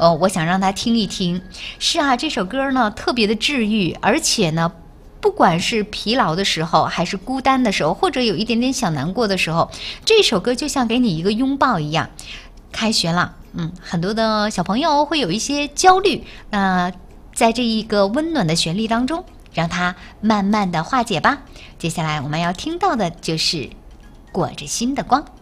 我想让他听一听。是啊，这首歌呢特别的治愈，而且呢，不管是疲劳的时候，还是孤单的时候，或者有一点点小难过的时候，这首歌就像给你一个拥抱一样。开学了，很多的小朋友会有一些焦虑，在这一个温暖的旋律当中，让它慢慢的化解吧。接下来我们要听到的就是裹着心的光。